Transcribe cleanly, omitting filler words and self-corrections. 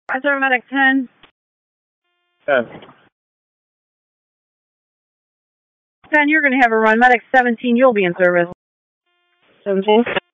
Reserve medic 10. 10. 10, you're going to have a run. Medic 17, you'll be in service. 17.